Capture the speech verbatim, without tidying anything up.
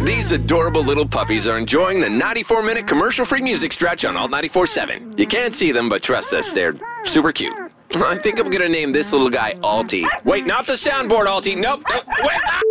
These adorable little puppies are enjoying the ninety-four minute commercial-free music stretch on Alt ninety-four point seven. You can't see them, but trust us, they're super cute. I think I'm gonna name this little guy Altie. Wait, not the soundboard, Altie. Nope. nope. Wait. Ah!